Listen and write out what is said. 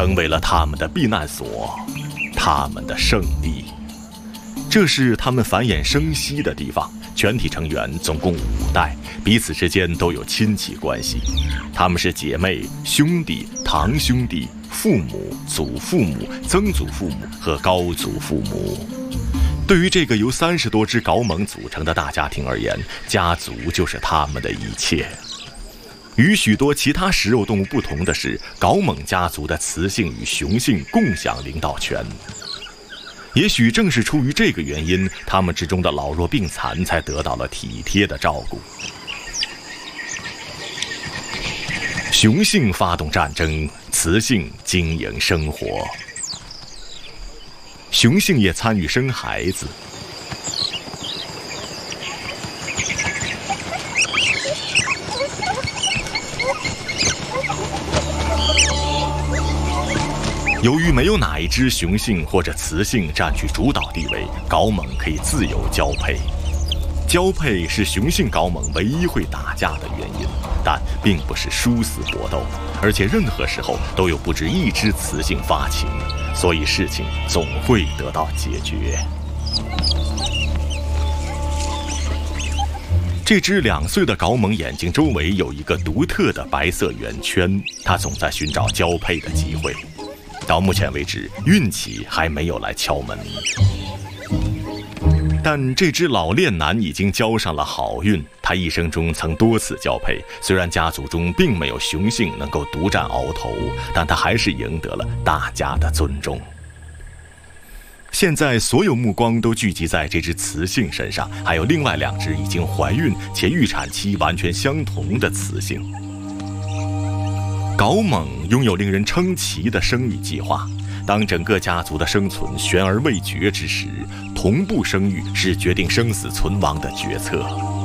成为了他们的避难所，他们的胜利。这是他们繁衍生息的地方，全体成员总共5代，彼此之间都有亲戚关系。他们是姐妹、兄弟、堂兄弟、父母、祖父母、曾祖父母和高祖父母。对于这个由30多只缟獴组成的大家庭而言，家族就是他们的一切。与许多其他食肉动物不同的是，缟獴家族的雌性与雄性共享领导权。也许正是出于这个原因，他们之中的老弱病残才得到了体贴的照顾。雄性发动战争，雌性经营生活。雄性也参与生孩子。由于没有哪一只雄性或者雌性占据主导地位，缟獴可以自由交配。交配是雄性缟獴唯一会打架的原因，但并不是殊死搏斗，而且任何时候都有不止一只雌性发情，所以事情总会得到解决。这只2岁的缟獴眼睛周围有一个独特的白色圆圈，它总在寻找交配的机会。到目前为止，运气还没有来敲门。但这只老练男已经交上了好运，他一生中曾多次交配，虽然家族中并没有雄性能够独占鳌头，但他还是赢得了大家的尊重。现在所有目光都聚集在这只雌性身上，还有另外2只已经怀孕且预产期完全相同的雌性。缟獴拥有令人称奇的生育计划。当整个家族的生存悬而未决之时，同步生育是决定生死存亡的决策。